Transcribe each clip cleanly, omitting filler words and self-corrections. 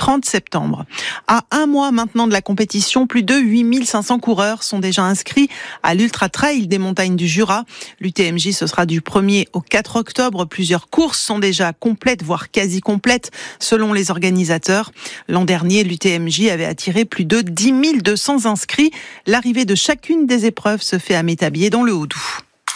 30 septembre. À un mois maintenant de la compétition, plus de 8500 coureurs sont déjà inscrits à l'Ultra Trail des montagnes du Jura. L'UTMJ, ce sera du 1er au 4 octobre. Plusieurs courses sont déjà complètes, voire quasi complètes, selon les organisateurs. L'an dernier, l'UTMJ avait attiré plus de 10 200 inscrits. L'arrivée de chacune des épreuves se fait à Métabier, dans le Haut-Doubs.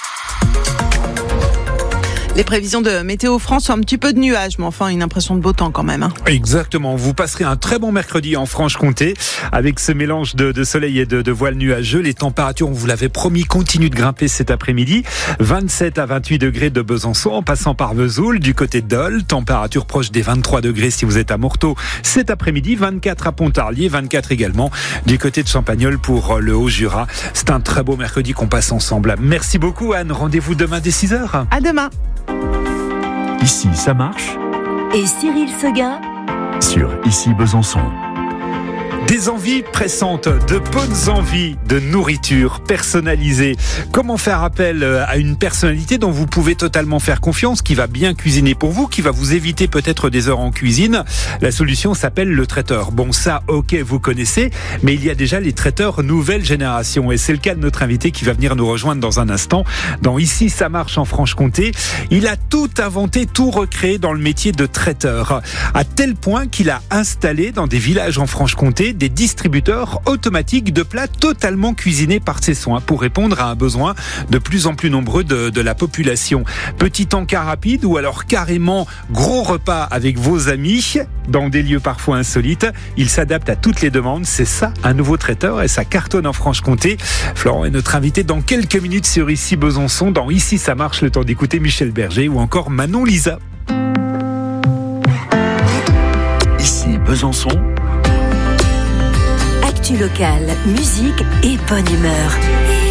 Les prévisions de Météo France sont un petit peu de nuages, mais enfin une impression de beau temps quand même. Exactement, vous passerez un très bon mercredi en Franche-Comté avec ce mélange de soleil et de voiles nuageux. Les températures, on vous l'avait promis, continuent de grimper cet après-midi. 27 à 28 degrés de Besançon en passant par Vesoul, du côté de Dole. Température proche des 23 degrés si vous êtes à Morteau cet après-midi. 24 à Pontarlier, 24 également du côté de Champagnole pour le Haut-Jura. C'est un très beau mercredi qu'on passe ensemble. Merci beaucoup Anne, rendez-vous demain dès 6h. À demain. Ici, ça marche. Et Cyril Seguin Sur Ici Besançon. Des envies pressantes, de bonnes envies de nourriture personnalisée. Comment faire appel à une personnalité dont vous pouvez totalement faire confiance, qui va bien cuisiner pour vous, qui va vous éviter peut-être des heures en cuisine? La solution s'appelle le traiteur. Bon, ça, ok, vous connaissez, mais il y a déjà les traiteurs nouvelle génération. Et c'est le cas de notre invité qui va venir nous rejoindre dans un instant. Dans Ici, ça marche en Franche-Comté. Il a tout inventé, tout recréé dans le métier de traiteur. À tel point qu'il a installé dans des villages en Franche-Comté des distributeurs automatiques de plats totalement cuisinés par ses soins pour répondre à un besoin de plus en plus nombreux de la population. Petit encas rapide ou alors carrément gros repas avec vos amis dans des lieux parfois insolites. Il s'adapte à toutes les demandes. C'est ça, un nouveau traiteur, et ça cartonne en Franche-Comté. Florent est notre invité dans quelques minutes sur Ici Besançon. Dans Ici ça marche, le temps d'écouter Michel Berger ou encore Manon Lisa. Ici Besançon. Actu locale, musique et bonne humeur.